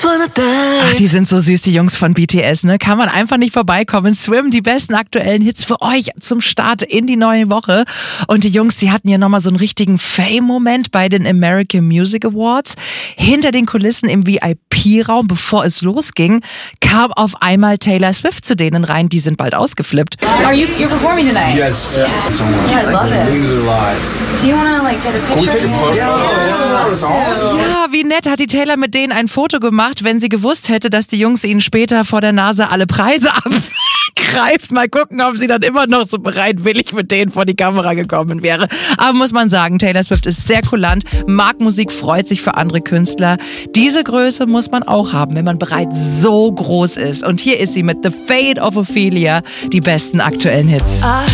Ach, die sind so süß, die Jungs von BTS, ne? Kann man einfach nicht vorbeikommen. Swim, die besten aktuellen Hits für euch zum Start in die neue Woche. Und die Jungs, die hatten ja nochmal so einen richtigen Fame-Moment bei den American Music Awards. Hinter den Kulissen im VIP-Raum, bevor es losging, kam auf einmal Taylor Swift zu denen rein. Die sind bald ausgeflippt. You're performing tonight? Yes. Yeah. So much. Yeah, I love it. Things are live. Do you want to get a picture? Ja, wie nett hat die Taylor mit denen ein Foto gemacht, wenn sie gewusst hätte, dass die Jungs ihnen später vor der Nase alle Preise abgreift. Mal gucken, ob sie dann immer noch so bereitwillig mit denen vor die Kamera gekommen wäre. Aber muss man sagen, Taylor Swift ist sehr kulant, mag Musik, freut sich für andere Künstler. Diese Größe muss man auch haben, wenn man bereits so groß ist. Und hier ist sie mit The Fate of Ophelia, die besten aktuellen Hits. I